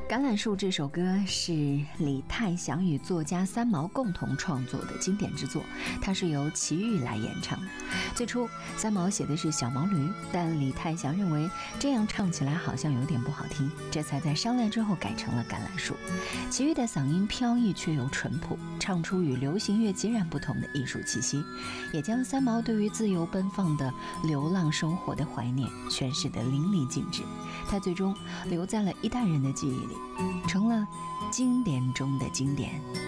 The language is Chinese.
橄榄树这首歌是李泰祥与作家三毛共同创作的经典之作，它是由齐豫来演唱的。最初三毛写的是小毛驴，但李泰祥认为这样唱起来好像有点不好听，这才在商量之后改成了橄榄树。齐豫的嗓音飘逸却又淳朴，唱出与流行乐截然不同的艺术气息，也将三毛对于自由奔放的流浪生活的怀念诠释得淋漓尽致。他最终留在了一代人的记忆里，成了经典中的经典。